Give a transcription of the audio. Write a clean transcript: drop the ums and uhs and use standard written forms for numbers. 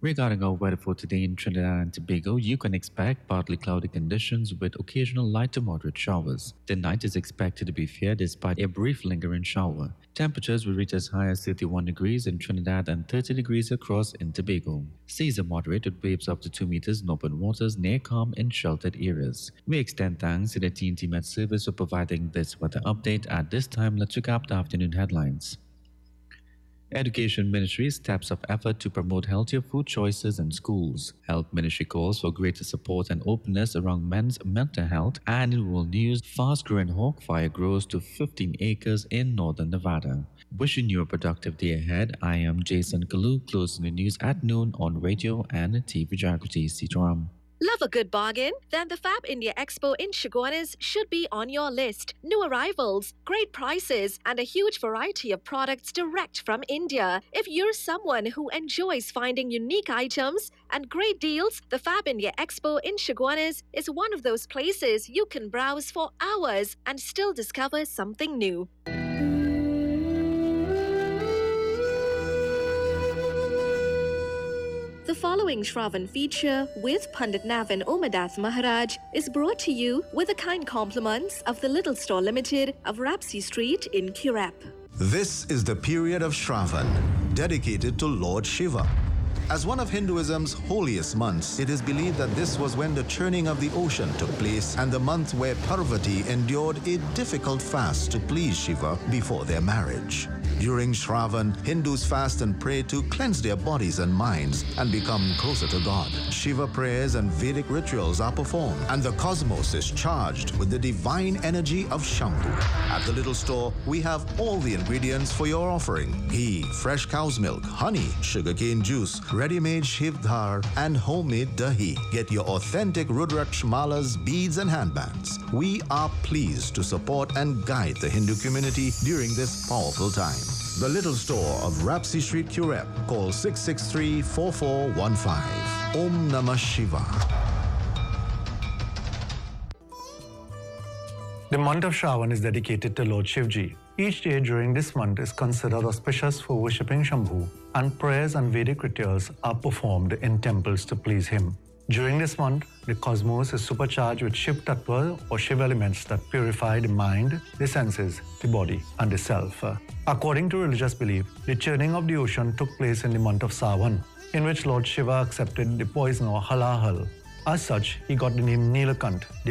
Regarding our weather for today in Trinidad and Tobago, you can expect partly cloudy conditions with occasional light to moderate showers. The night is expected to be fair despite a brief lingering shower. Temperatures will reach as high as 31 degrees in Trinidad and 30 degrees across in Tobago. Seas are moderate with waves up to 2 meters in open waters near calm in sheltered areas. We extend thanks to the TNT Met Service for providing this weather update. At this time, let's recap the afternoon headlines. Education Ministry steps up effort to promote healthier food choices in schools. Health Ministry calls for greater support and openness around men's mental health. And in rural news, fast-growing hawk fire grows to 15 acres in northern Nevada. Wishing you a productive day ahead, I am Jason Kalu, closing the news at noon on radio and TV Jagriti. Sitaram. Love a good bargain? Then the Fab India Expo in Chaguanas should be on your list. New arrivals, great prices, and a huge variety of products direct from India. If you're someone who enjoys finding unique items and great deals, the Fab India Expo in Chaguanas is one of those places you can browse for hours and still discover something new. The following Shravan feature with Pandit Navin Omadath Maharaj is brought to you with the kind compliments of the Little Store Limited of Rapsy Street in Currap. This is the period of Shravan, dedicated to Lord Shiva. As one of Hinduism's holiest months, it is believed that this was when the churning of the ocean took place and the month where Parvati endured a difficult fast to please Shiva before their marriage. During Shravan, Hindus fast and pray to cleanse their bodies and minds and become closer to God. Shiva prayers and Vedic rituals are performed, and the cosmos is charged with the divine energy of Shambhu. At the Little Store, we have all the ingredients for your offering: ghee, fresh cow's milk, honey, sugarcane juice, ready-made Shiv dhar, and homemade dahi. Get your authentic Rudraksh malas, beads, and handbands. We are pleased to support and guide the Hindu community during this powerful time. The Little Store of Rapsy Street, Currap. Call 663-4415. Om Namah Shivaya. The month of Shravan is dedicated to Lord Shivji. Each day during this month is considered auspicious for worshipping Shambhu, and prayers and Vedic rituals are performed in temples to please him. During this month, the cosmos is supercharged with Shiv Tattva or Shiv elements that purify the mind, the senses, the body, and the self. According to religious belief, the churning of the ocean took place in the month of Sawan, in which Lord Shiva accepted the poison or halahal. As such, he got the name Nilakant, the